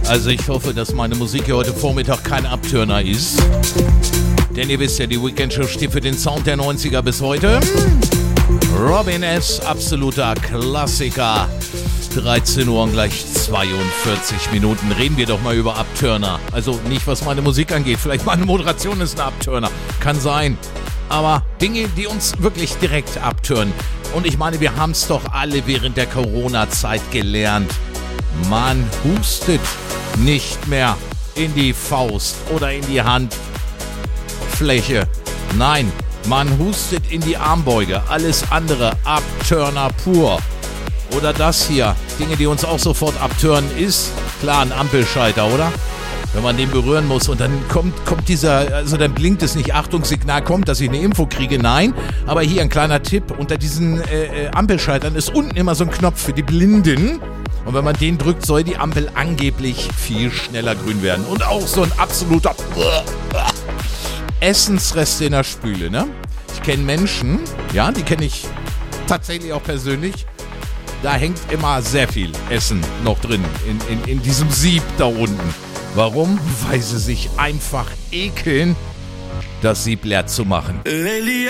Also ich hoffe, dass meine Musik hier heute Vormittag kein Abturner ist. Denn ihr wisst ja, die Weekend-Show steht für den Sound der 90er bis heute. Robin S., absoluter Klassiker. 13 Uhr und gleich 42 Minuten. Reden wir doch mal über Abturner. Also nicht, was meine Musik angeht. Vielleicht meine Moderation ist ein Abturner. Kann sein. Aber Dinge, die uns wirklich direkt abturnen. Und ich meine, wir haben es doch alle während der Corona-Zeit gelernt. Man hustet nicht mehr in die Faust oder in die Handfläche. Nein, man hustet in die Armbeuge. Alles andere Abturner pur. Oder das hier, Dinge, die uns auch sofort abturnen, ist klar ein Ampelschalter, oder? Wenn man den berühren muss und dann kommt dieser, also dann blinkt es nicht, Achtungssignal kommt, dass ich eine Info kriege, nein. Aber hier ein kleiner Tipp, unter diesen Ampelschaltern ist unten immer so ein Knopf für die Blinden. Und wenn man den drückt, soll die Ampel angeblich viel schneller grün werden. Und auch so ein absoluter Essensreste in der Spüle, ne? Ich kenne Menschen, ja, die kenne ich tatsächlich auch persönlich. Da hängt immer sehr viel Essen noch drin, in diesem Sieb da unten. Warum? Weil sie sich einfach ekeln, das Sieb leer zu machen.